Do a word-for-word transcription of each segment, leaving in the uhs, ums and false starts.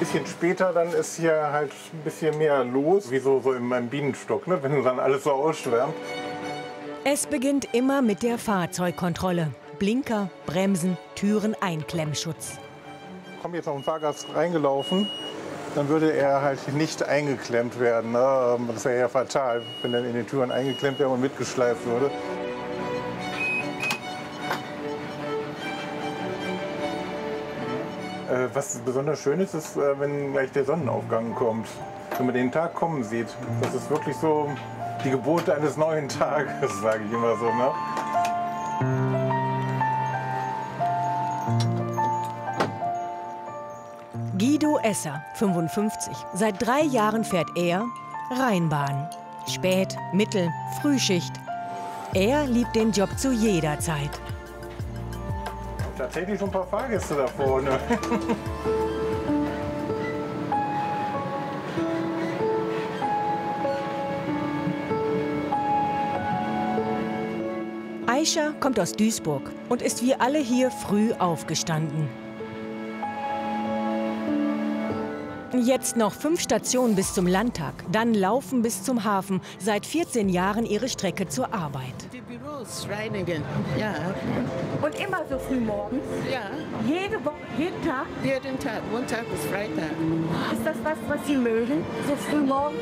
bisschen später dann ist hier halt ein bisschen mehr los, wie so, so in meinem Bienenstock, ne? Wenn dann alles so ausschwärmt. Es beginnt immer mit der Fahrzeugkontrolle. Blinker, Bremsen, Türen, Einklemmschutz. Kommt jetzt noch ein Fahrgast reingelaufen, dann würde er halt nicht eingeklemmt werden. Ne? Das wäre ja fatal, wenn er in den Türen eingeklemmt wäre und mitgeschleift würde. Was besonders schön ist, ist, wenn gleich der Sonnenaufgang kommt. Wenn man den Tag kommen sieht. Das ist wirklich so die Geburt eines neuen Tages, sage ich immer so. Ne? Guido Esser, fünfundfünfzig. Seit drei Jahren fährt er Rheinbahn. Spät-, Mittel-, Frühschicht. Er liebt den Job zu jeder Zeit. Tatsächlich schon ein paar Fahrgäste da vorne. Aisha kommt aus Duisburg und ist wie alle hier früh aufgestanden. Jetzt noch fünf Stationen bis zum Landtag, dann laufen bis zum Hafen. Seit vierzehn Jahren ihre Strecke zur Arbeit. Die Büros reinigen, ja. Und immer so früh morgens? Ja. Jede Woche, jeden Tag? Jeden Tag, Montag bis Freitag. Ist das was, was Sie mögen, so früh morgens?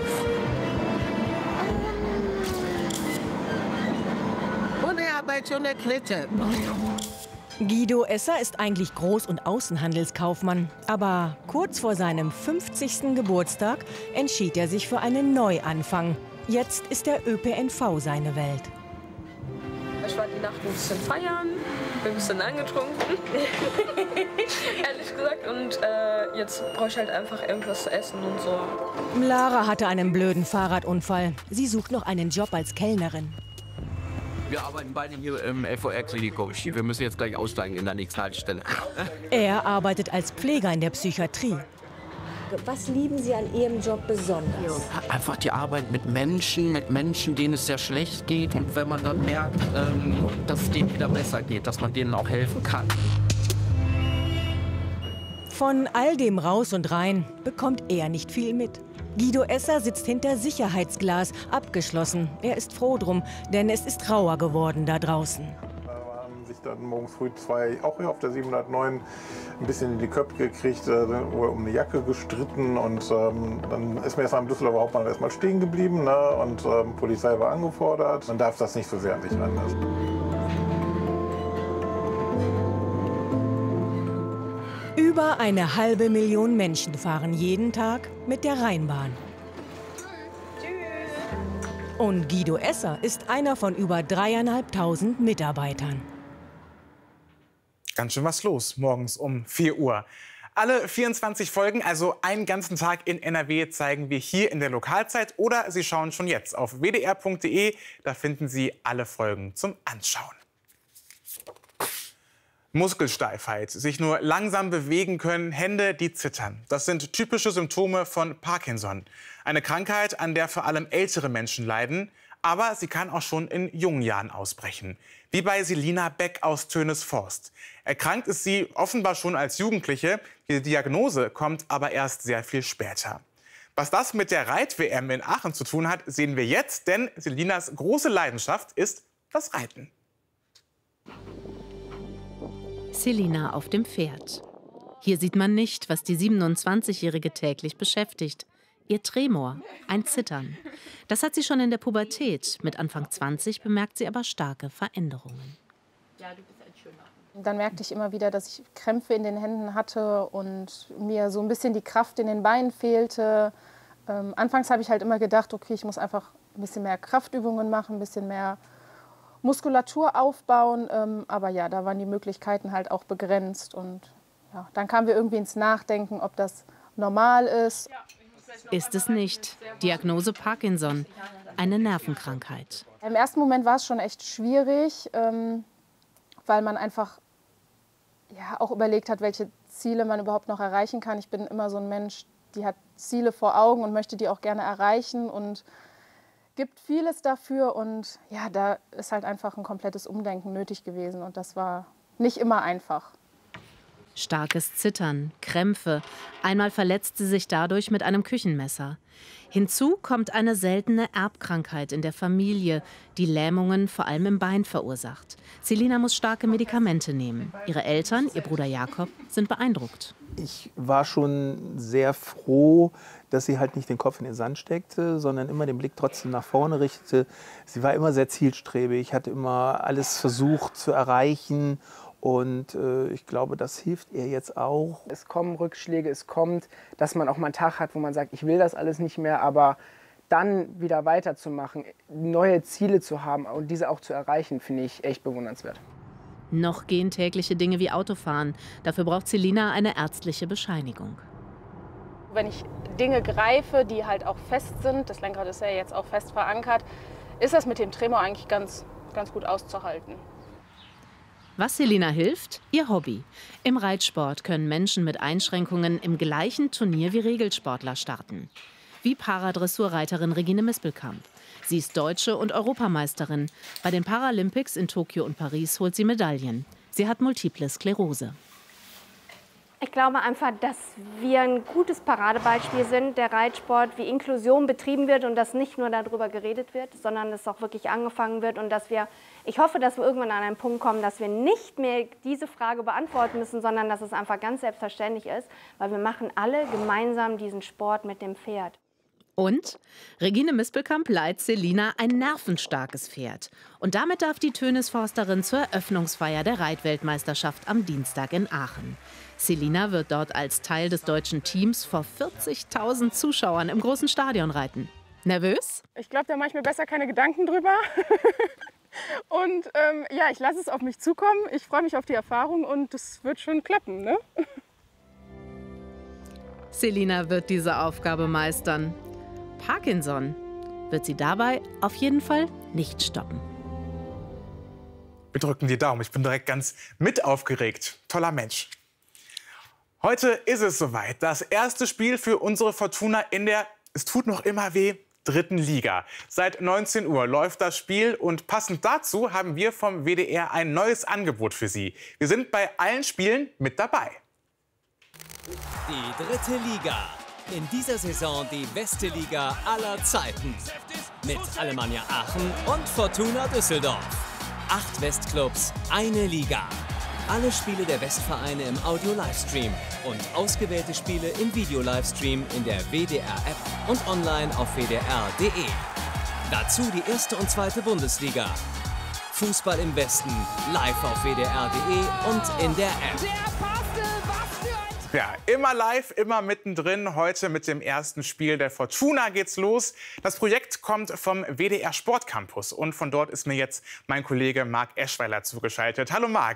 Ohne Arbeit, ohne Klette. Guido Esser ist eigentlich Groß- und Außenhandelskaufmann. Aber kurz vor seinem fünfzigsten Geburtstag entschied er sich für einen Neuanfang. Jetzt ist der Ö P N V seine Welt. Ich war die Nacht ein bisschen feiern, bin ein bisschen angetrunken, ehrlich gesagt. Und äh, jetzt brauche ich halt einfach irgendwas zu essen und so. Lara hatte einen blöden Fahrradunfall. Sie sucht noch einen Job als Kellnerin. Wir arbeiten beide hier im L V R-Klinikum. Wir müssen jetzt gleich aussteigen in der nächsten Haltestelle. Er arbeitet als Pfleger in der Psychiatrie. Was lieben Sie an Ihrem Job besonders? Einfach die Arbeit mit Menschen, mit Menschen, denen es sehr schlecht geht. Und wenn man dann merkt, ähm, dass es denen wieder besser geht, dass man denen auch helfen kann. Von all dem Raus und Rein bekommt er nicht viel mit. Guido Esser sitzt hinter Sicherheitsglas, abgeschlossen. Er ist froh drum, denn es ist rauer geworden da draußen. Da haben sich dann morgens früh zwei, auch hier auf der siebenhundertneun, ein bisschen in die Köpfe gekriegt, äh, um eine Jacke gestritten. Und ähm, dann ist mir erst am Düsseldorfer Hauptbahnhof erstmal stehen geblieben, ne? Und ähm, Polizei war angefordert. Man darf das nicht so sehr an sich ranlassen. Über eine halbe Million Menschen fahren jeden Tag mit der Rheinbahn. Und Guido Esser ist einer von über dreieinhalbtausend Mitarbeitern. Ganz schön was los, morgens um vier Uhr. Alle vierundzwanzig Folgen, also einen ganzen Tag in N R W, zeigen wir hier in der Lokalzeit. Oder Sie schauen schon jetzt auf w d r punkt d e. Da finden Sie alle Folgen zum Anschauen. Muskelsteifheit, sich nur langsam bewegen können, Hände, die zittern. Das sind typische Symptome von Parkinson. Eine Krankheit, an der vor allem ältere Menschen leiden. Aber sie kann auch schon in jungen Jahren ausbrechen. Wie bei Selina Beck aus Tönesforst. Erkrankt ist sie offenbar schon als Jugendliche. Die Diagnose kommt aber erst sehr viel später. Was das mit der Reit-W M in Aachen zu tun hat, sehen wir jetzt. Denn Selinas große Leidenschaft ist das Reiten. Selina auf dem Pferd. Hier sieht man nicht, was die siebenundzwanzigjährige täglich beschäftigt. Ihr Tremor, ein Zittern. Das hat sie schon in der Pubertät. Mit Anfang zwanzig bemerkt sie aber starke Veränderungen. Dann merkte ich immer wieder, dass ich Krämpfe in den Händen hatte und mir so ein bisschen die Kraft in den Beinen fehlte. Ähm, anfangs habe ich halt immer gedacht, okay, ich muss einfach ein bisschen mehr Kraftübungen machen, ein bisschen mehr Muskulatur aufbauen, ähm, aber ja, da waren die Möglichkeiten halt auch begrenzt und ja, dann kamen wir irgendwie ins Nachdenken, ob das normal ist. Ist es nicht. Diagnose Parkinson, eine Nervenkrankheit. Im ersten Moment war es schon echt schwierig, ähm, weil man einfach ja, auch überlegt hat, welche Ziele man überhaupt noch erreichen kann. Ich bin immer so ein Mensch, die hat Ziele vor Augen und möchte die auch gerne erreichen und gibt vieles dafür und ja, da ist halt einfach ein komplettes Umdenken nötig gewesen und das war nicht immer einfach. Starkes Zittern, Krämpfe. Einmal verletzt sie sich dadurch mit einem Küchenmesser. Hinzu kommt eine seltene Erbkrankheit in der Familie, die Lähmungen vor allem im Bein verursacht. Selina muss starke Medikamente nehmen. Ihre Eltern, ihr Bruder Jakob, sind beeindruckt. Ich war schon sehr froh, dass sie halt nicht den Kopf in den Sand steckte, sondern immer den Blick trotzdem nach vorne richtete. Sie war immer sehr zielstrebig, hat immer alles versucht zu erreichen. Und äh, ich glaube, das hilft ihr jetzt auch. Es kommen Rückschläge, es kommt, dass man auch mal einen Tag hat, wo man sagt, ich will das alles nicht mehr, aber dann wieder weiterzumachen, neue Ziele zu haben und diese auch zu erreichen, finde ich echt bewundernswert. Noch gehen tägliche Dinge wie Autofahren. Dafür braucht Selina eine ärztliche Bescheinigung. Wenn ich Dinge greife, die halt auch fest sind, das Lenkrad ist ja jetzt auch fest verankert, ist das mit dem Tremor eigentlich ganz, ganz gut auszuhalten. Was Selina hilft? Ihr Hobby. Im Reitsport können Menschen mit Einschränkungen im gleichen Turnier wie Regelsportler starten. Wie Paradressurreiterin Regine Mispelkamp. Sie ist Deutsche und Europameisterin. Bei den Paralympics in Tokio und Paris holt sie Medaillen. Sie hat Multiple Sklerose. Ich glaube einfach, dass wir ein gutes Paradebeispiel sind, der Reitsport, wie Inklusion betrieben wird und dass nicht nur darüber geredet wird, sondern dass auch wirklich angefangen wird und dass wir, ich hoffe, dass wir irgendwann an einen Punkt kommen, dass wir nicht mehr diese Frage beantworten müssen, sondern dass es einfach ganz selbstverständlich ist, weil wir machen alle gemeinsam diesen Sport mit dem Pferd. Und Regine Mispelkamp leiht Selina ein nervenstarkes Pferd. Und damit darf die Tönisforsterin zur Eröffnungsfeier der Reitweltmeisterschaft am Dienstag in Aachen. Selina wird dort als Teil des deutschen Teams vor vierzigtausend Zuschauern im großen Stadion reiten. Nervös? Ich glaube, da mache ich mir besser keine Gedanken drüber. Und ähm, ja, ich lasse es auf mich zukommen. Ich freue mich auf die Erfahrung und das wird schon klappen, ne? Selina wird diese Aufgabe meistern. Parkinson wird sie dabei auf jeden Fall nicht stoppen. Wir drücken die Daumen. Ich bin direkt ganz mit aufgeregt. Toller Mensch. Heute ist es soweit. Das erste Spiel für unsere Fortuna in der, es tut noch immer weh, dritten Liga. Seit neunzehn Uhr läuft das Spiel und passend dazu haben wir vom W D R ein neues Angebot für Sie. Wir sind bei allen Spielen mit dabei. Die dritte Liga. In dieser Saison die beste Liga aller Zeiten. Mit Alemannia Aachen und Fortuna Düsseldorf. Acht Westclubs, eine Liga. Alle Spiele der Westvereine im Audio-Livestream und ausgewählte Spiele im Video-Livestream in der W D R-App und online auf w d r punkt de. Dazu die erste und zweite Bundesliga. Fußball im Westen, live auf w d r punkt de und in der App. Ja, immer live, immer mittendrin. Heute mit dem ersten Spiel der Fortuna geht's los. Das Projekt kommt vom W D R Sportcampus und von dort ist mir jetzt mein Kollege Marc Eschweiler zugeschaltet. Hallo Marc.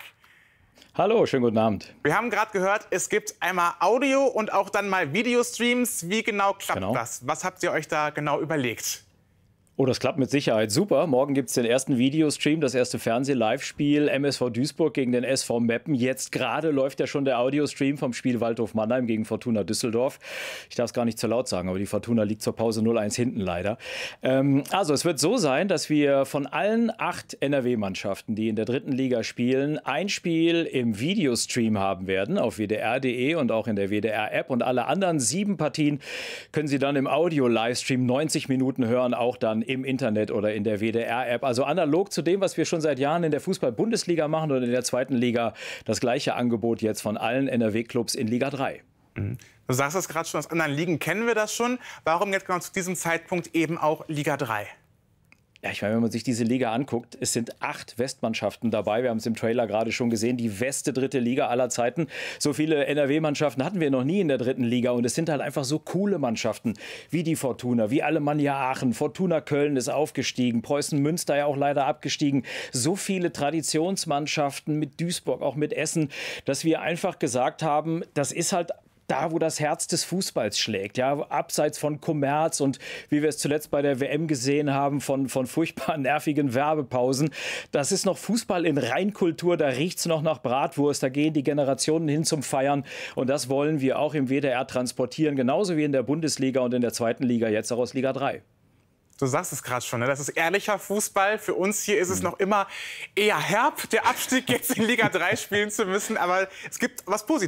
Hallo, schönen guten Abend. Wir haben gerade gehört, es gibt einmal Audio und auch dann mal Videostreams. Wie genau klappt Genau. das? Was habt ihr euch da genau überlegt? Oh, das klappt mit Sicherheit super. Morgen gibt es den ersten Videostream, das erste Fernseh-Live-Spiel M S V Duisburg gegen den S V Meppen. Jetzt gerade läuft ja schon der Audiostream vom Spiel Waldhof Mannheim gegen Fortuna Düsseldorf. Ich darf es gar nicht zu laut sagen, aber die Fortuna liegt zur Pause null eins hinten leider. Ähm, also es wird so sein, dass wir von allen acht N R W-Mannschaften, die in der dritten Liga spielen, ein Spiel im Videostream haben werden auf w d r punkt de und auch in der W D R-App. Und alle anderen sieben Partien können Sie dann im Audio-Livestream neunzig Minuten hören, auch dann im Internet oder in der W D R-App. Also analog zu dem, was wir schon seit Jahren in der Fußball-Bundesliga machen und in der zweiten Liga das gleiche Angebot jetzt von allen N R W-Clubs in Liga drei. Mhm. Du sagst es gerade schon, aus anderen Ligen kennen wir das schon. Warum jetzt genau zu diesem Zeitpunkt eben auch Liga drei? Ja, ich meine, wenn man sich diese Liga anguckt, es sind acht Westmannschaften dabei. Wir haben es im Trailer gerade schon gesehen, die beste dritte Liga aller Zeiten. So viele N R W-Mannschaften hatten wir noch nie in der dritten Liga. Und es sind halt einfach so coole Mannschaften, wie die Fortuna, wie Alemannia Aachen. Fortuna Köln ist aufgestiegen, Preußen Münster ja auch leider abgestiegen. So viele Traditionsmannschaften mit Duisburg, auch mit Essen, dass wir einfach gesagt haben, das ist halt da, wo das Herz des Fußballs schlägt, ja, abseits von Kommerz und wie wir es zuletzt bei der W M gesehen haben, von, von furchtbar nervigen Werbepausen. Das ist noch Fußball in Reinkultur, da riecht es noch nach Bratwurst, da gehen die Generationen hin zum Feiern und das wollen wir auch im W D R transportieren, genauso wie in der Bundesliga und in der zweiten Liga, jetzt auch aus Liga drei. Du sagst es gerade schon, ne? Das ist ehrlicher Fußball. Für uns hier ist es noch immer eher herb, der Abstieg jetzt in Liga drei spielen zu müssen. Aber es gibt was Positives.